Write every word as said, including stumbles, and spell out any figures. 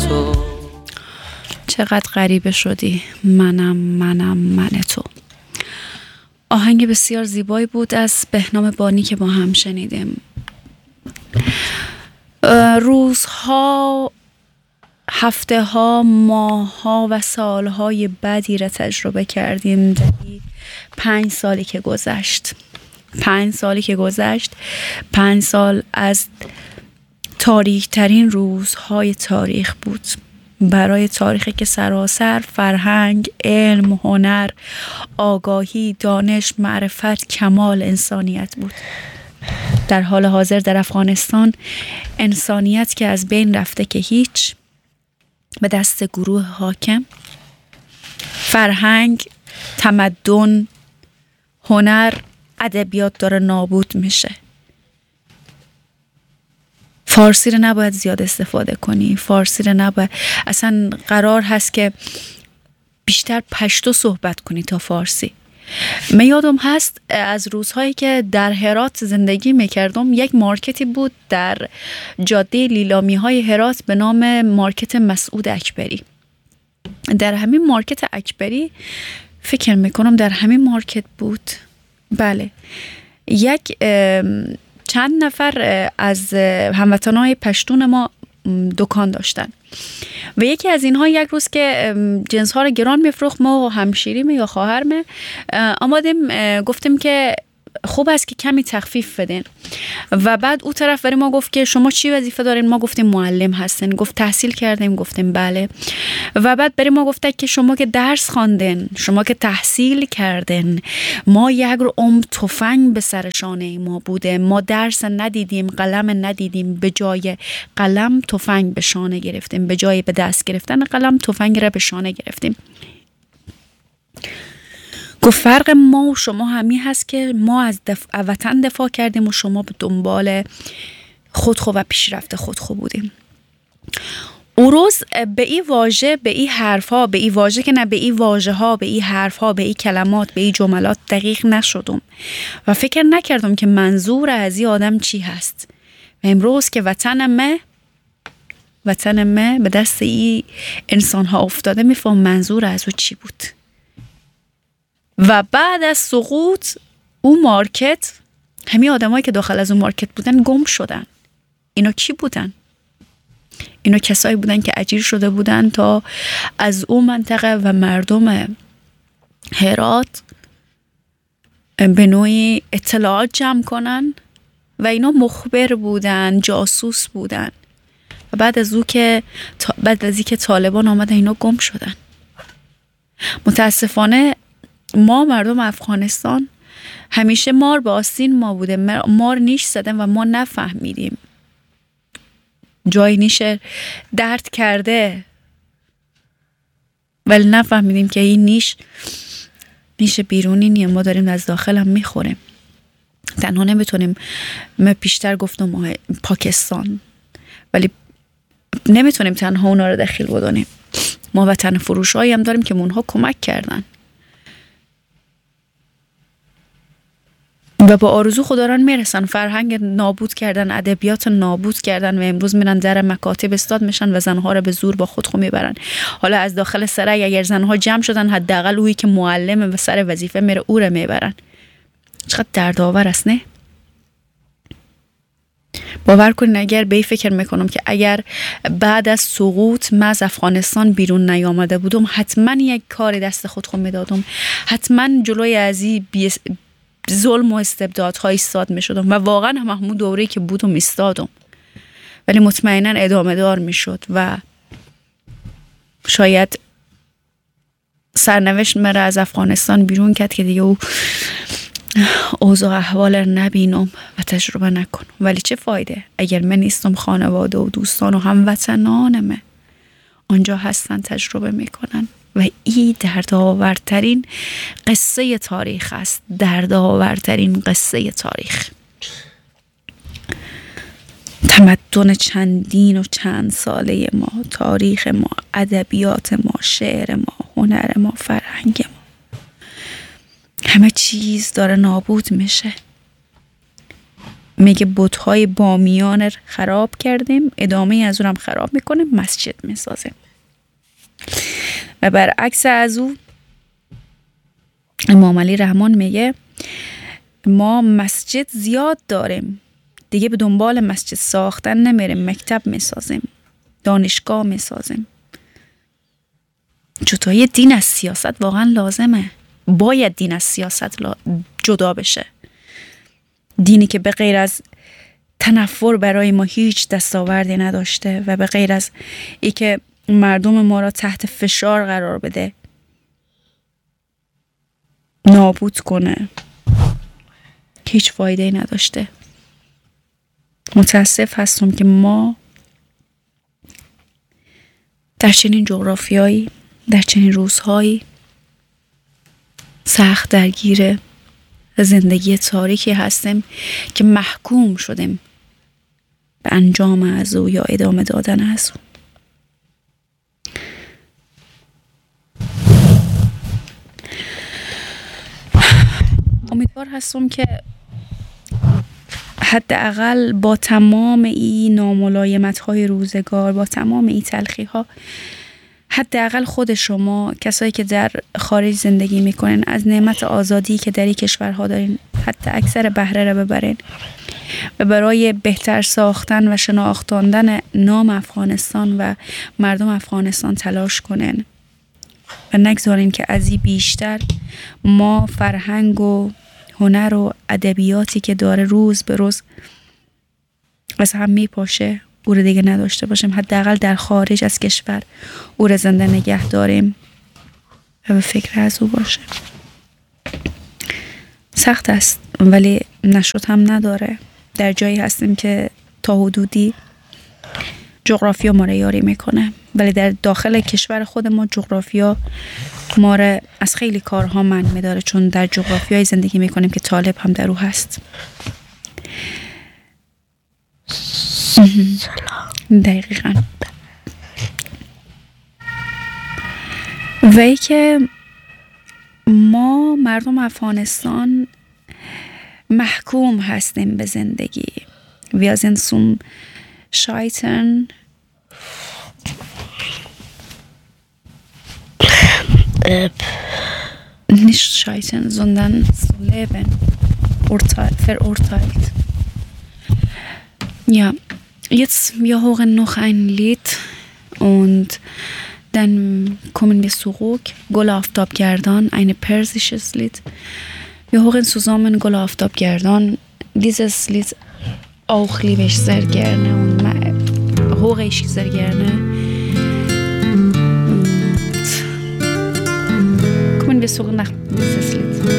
تو. چقدر غریبه شدی، منم منم من تو. آهنگ بسیار زیبایی بود از بهنام بانی که با هم شنیدیم. روزها، هفته ها، ماه ها و سال های بدی را تجربه کردیم در پنج سالی که گذشت. پنج سالی که گذشت پنج سال از تاریک ترین روزهای تاریخ بود برای تاریخی که سراسر فرهنگ، علم، هنر، آگاهی، دانش، معرفت، کمال انسانیت بود. در حال حاضر در افغانستان انسانیت که از بین رفته که هیچ، به دست گروه حاکم. فرهنگ، تمدن، هنر، ادبیات داره نابود میشه. فارسی رو نباید زیاد استفاده کنی. فارسی رو نباید، اصلا قرار هست که بیشتر پشتو صحبت کنی تا فارسی. من یادم هست از روزهایی که در هرات زندگی میکردم، یک مارکتی بود در جاده لیلامی های هرات به نام مارکت مسعود اکبری. در همین مارکت اکبری، فکر میکنم در همین مارکت بود، بله، یک چند نفر از هموطنای پشتون ما دکان داشتن و یکی از اینها یک روز که جنس ها رو گران میفروخت، ما همشیریم یا خواهرم آمادیم گفتیم که خوب است که کمی تخفیف بدین. و بعد او طرف برای ما گفت که شما چی وظیفه دارین؟ ما گفتیم معلم هستین. گفت تحصیل کردیم؟ گفتیم بله. و بعد برای ما گفت که شما که درس خواندین، شما که تحصیل کردین، ما یک عمر تفنگ به سر شانه ما بوده، ما درس ندیدیم، قلم ندیدیم، به جای قلم تفنگ به شانه گرفتیم، به جای به دست گرفتن قلم تفنگ را به شانه گرفتیم. گفت فرق ما و شما همین هست که ما از دفع وطن دفاع کردیم و شما به دنبال خودخو و پیشرفت خودخو بودیم. اون روز به این واژه، به این حرفها، به این واژه که نه، به این واژه ها، به این حرفها، به این کلمات، به این جملات دقیق نشدم و فکر نکردم که منظور از این آدم چی هست. و امروز که وطن ما وطن ما به دست این انسان ها افتاده، میفهم منظور از او چی بود. و بعد از سقوط اون مارکت، همین آدمایی که داخل از اون مارکت بودن گم شدن. اینا کی بودن؟ اینا کسایی بودن که اجیر شده بودن تا از اون منطقه و مردم هرات به نوعی اطلاعات جمع کنن و اینا مخبر بودن، جاسوس بودن. و بعد از او که بعد از اینکه طالبان آمدن اینا گم شدن. متاسفانه ما مردم افغانستان همیشه مار به آستین ما بوده، مار نیش زدن و ما نفهمیدیم. جای نیش درد کرده ولی نفهمیدیم که این نیش نیش بیرونی نیه، ما داریم از داخل هم میخوریم. تنها نمیتونیم، من پیشتر گفتم پاکستان، ولی نمیتونیم تنها اونا رو دخیل بدونیم. ما وطن فروش هایی هم داریم که اونها کمک کردن و با آرزو خوداران میرسن. فرهنگ نابود کردن، ادبیات نابود کردن و امروز میرن در مکاتب استاد میشن و زنها رو به زور با خود خو میبرن. حالا از داخل سرای اگر زنها جمع شدن، حداقل اویی که معلم و سر وظیفه میره او رو میبرن. چقدر دردآور است نه؟ باور کنین اگر به فکر میکنم که اگر بعد از سقوط من از افغانستان بیرون نیامده بودم، حتما یک کار دست خود خو میدادم، حتما جلوی ازی بیس ظلم و استبدادها ایستاد می شدم و واقعا هم همون دوره‌ای که بودم ایستادم، ولی مطمئنا ادامه دار می شد و شاید سرنوشت مرا از افغانستان بیرون کرد که دیگه او اوضاع احوال نبینم و تجربه نکنم. ولی چه فایده اگر من نیستم، خانواده و دوستان و هموطنانم آنجا هستن تجربه میکنن. و این دردآورترین قصه تاریخ است، دردآورترین قصه تاریخ. تمدن چندین و چند ساله ما، تاریخ ما، ادبیات ما، شعر ما، هنر ما، فرهنگ ما، همه چیز داره نابود میشه. میگه بت‌های بامیان رو خراب کردیم، ادامه از اونم خراب میکنیم، مسجد میسازیم. و برعکس از او امام علی رحمان میگه ما مسجد زیاد داریم، دیگه به دنبال مسجد ساختن نمیریم، مکتب میسازیم، دانشگاه میسازیم. جدای دین از سیاست واقعا لازمه. باید دین از سیاست جدا بشه. دینی که به غیر از تنفر برای ما هیچ دستاوردی نداشته و به غیر از ای که مردم ما را تحت فشار قرار بده، نابود کنه، هیچ فایده نداشته. متاسف هستم که ما در چنین جغرافیایی، در چنین روزهایی سخت درگیر زندگی تاریکی هستیم که محکوم شدیم به انجام از او یا ادامه دادن از او. امیدوار هستم که حداقل با تمام این ناملایمت های روزگار، با تمام این تلخی ها، حداقل خود شما کسایی که در خارج زندگی میکنین از نعمت آزادی که در این کشورها دارین حتی اکثر بهره را ببرین و برای بهتر ساختن و شناختاندن نام افغانستان و مردم افغانستان تلاش کنین و نگذارین که از این بیشتر ما فرهنگ و هنر و ادبیاتی که داره روز به روز از هم میپاشه او رو دیگه نداشته باشیم. حداقل در خارج از کشور او رو زنده نگه داریم و به فکر از او باشیم. سخت است ولی نشد هم نداره. در جایی هستیم که تا حدودی جغرافیا ما رو یاری میکنه، ولی در داخل کشور خود ما جغرافیا ما رو از خیلی کارها منع میداره، چون در جغرافیای زندگی میکنیم که طالب هم در او هست. دقیقاً. و ای که ما مردم افغانستان محکوم هستیم به زندگی. Wir sind zum Scheitern nicht scheitern, sondern zu leben verurteilt. Ja, jetzt wir hören noch ein Lied und dann kommen wir zurück. Gul Aftabgerdan, ein persisches Lied. Wir hören zusammen Gul Aftabgerdan. Dieses Lied auch liebe ich sehr gerne und höre ich sehr gerne. Und kommen wir zurück nach dieses Lied.